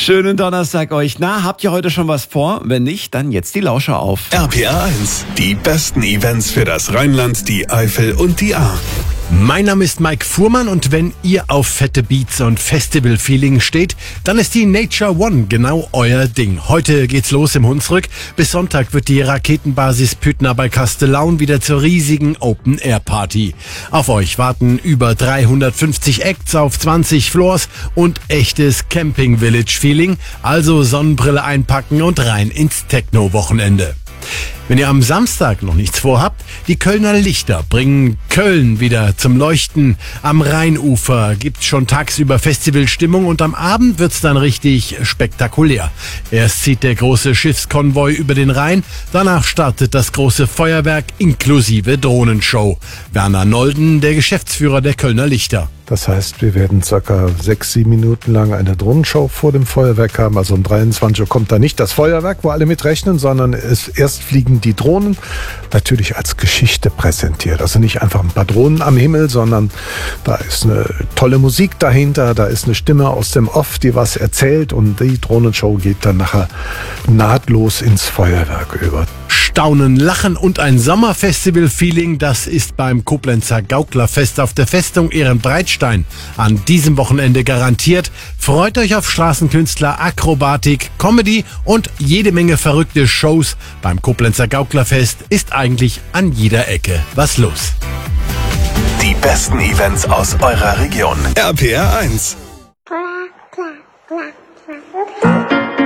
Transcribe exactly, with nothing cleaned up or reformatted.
Schönen Donnerstag euch. Na, habt ihr heute schon was vor? Wenn nicht, dann jetzt die Lauscher auf. R P R eins, die besten Events für das Rheinland, die Eifel und die Ahr. Mein Name ist Mike Fuhrmann und wenn ihr auf fette Beats und Festival-Feeling steht, dann ist die Nature One genau euer Ding. Heute geht's los im Hunsrück. Bis Sonntag wird die Raketenbasis Püttner bei Kastellaun wieder zur riesigen Open-Air-Party. Auf euch warten über dreihundertfünfzig Acts auf zwanzig Floors und echtes Camping-Village-Feeling. Also Sonnenbrille einpacken und rein ins Techno-Wochenende. Wenn ihr am Samstag noch nichts vorhabt, die Kölner Lichter bringen Köln wieder zum Leuchten. Am Rheinufer gibt's schon tagsüber Festivalstimmung und am Abend wird's dann richtig spektakulär. Erst zieht der große Schiffskonvoi über den Rhein, danach startet das große Feuerwerk inklusive Drohnenshow. Werner Nolden, der Geschäftsführer der Kölner Lichter. Das heißt, wir werden circa sechs, sieben Minuten lang eine Drohnenshow vor dem Feuerwerk haben. Also um dreiundzwanzig Uhr kommt da nicht das Feuerwerk, wo alle mitrechnen, sondern es erst fliegen die Drohnen, natürlich als Geschichte präsentiert. Also nicht einfach ein paar Drohnen am Himmel, sondern da ist eine tolle Musik dahinter, da ist eine Stimme aus dem Off, die was erzählt und die Drohnenshow geht dann nachher nahtlos ins Feuerwerk über. Staunen, Lachen und ein Sommerfestival-Feeling, das ist beim Koblenzer Gauklerfest auf der Festung Ehrenbreitstein an diesem Wochenende garantiert. Freut euch auf Straßenkünstler, Akrobatik, Comedy und jede Menge verrückte Shows. Beim Koblenzer Gauklerfest ist eigentlich an jeder Ecke was los. Die besten Events aus eurer Region. R P R eins. Klar, klar, klar.